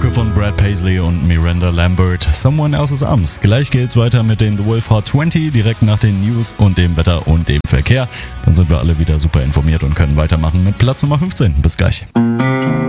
Mucke von Brad Paisley und Miranda Lambert, Someone Else's Arms. Gleich geht's weiter mit den The Wolf Hot 20, direkt nach den News und dem Wetter und dem Verkehr. Dann sind wir alle wieder super informiert und können weitermachen mit Platz Nummer 15. Bis gleich.